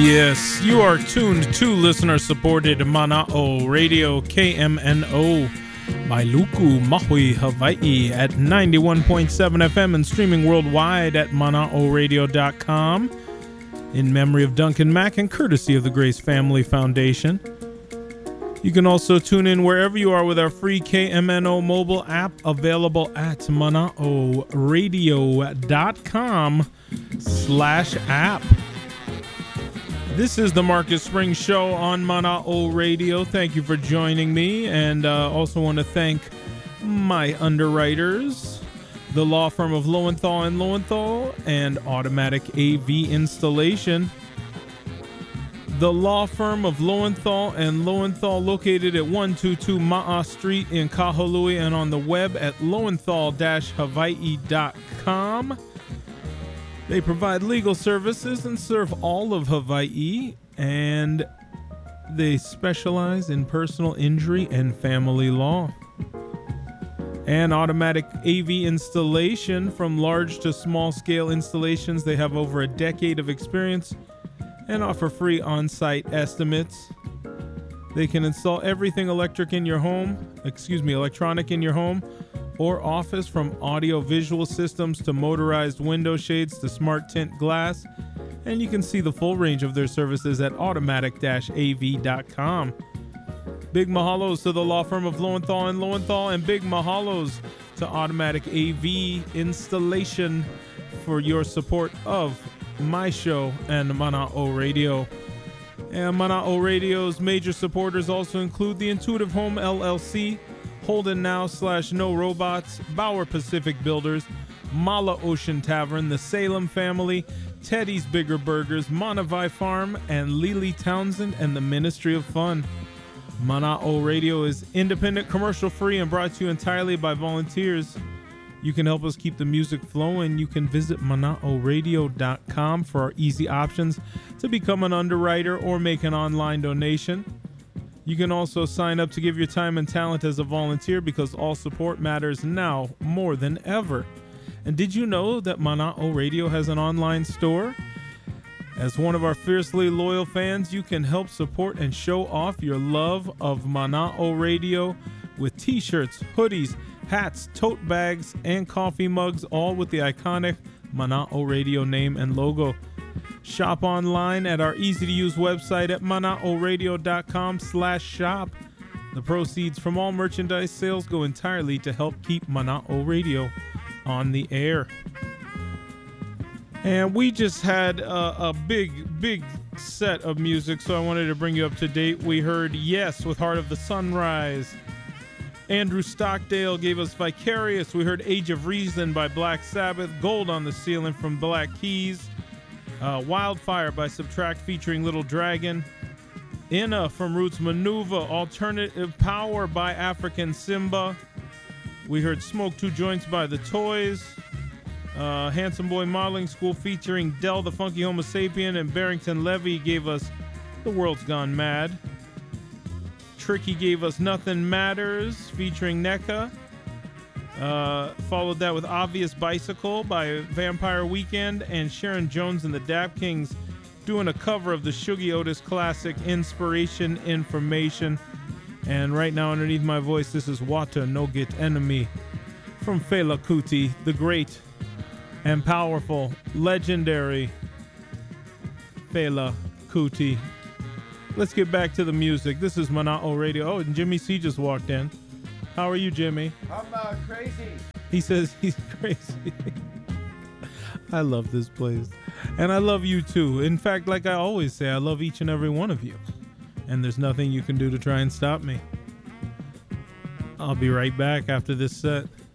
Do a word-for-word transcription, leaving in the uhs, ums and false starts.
Yes, you are tuned to listener-supported Mana'o Radio, K M N O, Mailuku, Maui, Hawaii at ninety-one point seven F M and streaming worldwide at mana'o radio dot com in memory of Duncan Mack and courtesy of the Grace Family Foundation. You can also tune in wherever you are with our free K M N O mobile app available at mana'o radio dot com slash app. This is the Marcus Springs Show on Mana'o Radio. Thank you for joining me, and uh, also want to thank my underwriters, the law firm of Lowenthal and Lowenthal and Automatic A V Installation. The law firm of Lowenthal and Lowenthal, located at one twenty-two Ma'a Street in Kahului and on the web at lowenthal dash hawaii dot com. They provide legal services and serve all of Hawaii, and they specialize in personal injury and family law. And Automatic A V Installation, from large to small scale installations. They have over a decade of experience and offer free on-site estimates. They can install everything electric in your home, excuse me, electronic in your home or office, from audio-visual systems to motorized window shades to smart tint glass. And you can see the full range of their services at automatic dash a v dot com. Big mahalos to the law firm of Lowenthal and Lowenthal, and big mahalos to Automatic A V Installation for your support of my show and Mana'o Radio. And Mana'o Radio's major supporters also include the Intuitive Home L L C, Holden Now slash No Robots, Bauer Pacific Builders, Mala Ocean Tavern, the Salem Family, Teddy's Bigger Burgers, Monavai Farm, and Lily Townsend and the Ministry of Fun. Mana'o Radio is independent, commercial-free, and brought to you entirely by volunteers. You can help us keep the music flowing. You can visit mana'o radio dot com for our easy options to become an underwriter or make an online donation. You can also sign up to give your time and talent as a volunteer, because all support matters now more than ever. And did you know that Mana'o Radio has an online store? As one of our fiercely loyal fans, you can help support and show off your love of Mana'o Radio with t-shirts, hoodies, hats, tote bags, and coffee mugs, all with the iconic Mana'o Radio name and logo. Shop online at our easy-to-use website at mana'o radio dot com slash shop. The proceeds from all merchandise sales go entirely to help keep Mana'o Radio on the air. And we just had a, a big, big set of music, so I wanted to bring you up to date. We heard Yes with Heart of the Sunrise. Andrew Stockdale gave us Vicarious. We heard Age of Reason by Black Sabbath. Gold on the Ceiling from Black Keys. Uh, Wildfire by Subtract featuring Little Dragon. Inna from Roots Maneuver. Alternative Power by African Simba. We heard Smoke Two Joints by The Toys. Uh, Handsome Boy Modeling School featuring Del the Funky Homo Sapien, and Barrington Levy gave us The World's Gone Mad. Tricky gave us Nothing Matters featuring N E C A. Uh, followed that with Obvious Bicycle by Vampire Weekend, and Sharon Jones and the Dap Kings doing a cover of the Shuggie Otis classic Inspiration Information. And right now underneath my voice, this is Wata No Get Enemy from Fela Kuti, the great and powerful, legendary Fela Kuti. Let's get back to the music. This is Mana'o Radio. Oh, and Jimmy C just walked in. How are you, Jimmy? I'm uh, crazy. He says he's crazy. I love this place. And I love you too. In fact, like I always say, I love each and every one of you. And there's nothing you can do to try and stop me. I'll be right back after this set.